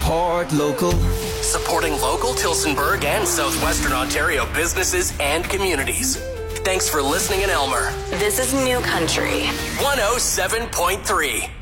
Support local. Supporting local Tillsonburg and Southwestern Ontario businesses and communities. Thanks for listening in Elmer. This is New Country 107.3.